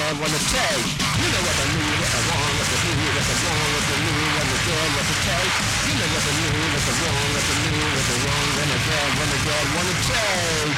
good wanna take. You know what I mean, what I want, what I need, what I want, what I need, what I good, what I take. You know what I mean, what I want, what I need, what I want, what I good wanna take.